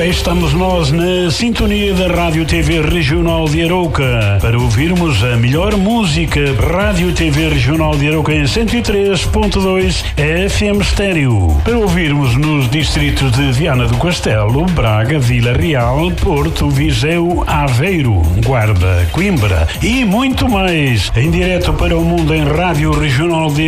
Estamos nós na sintonia da Rádio TV Regional de Arouca para ouvirmos a melhor música. Rádio TV Regional de Arouca em 103.2 FM Estéreo. Para ouvirmos nos distritos de Viana do Castelo, Braga, Vila Real, Porto, Viseu, Aveiro, Guarda, Coimbra e muito mais. Em direto para o mundo em Rádio Regional de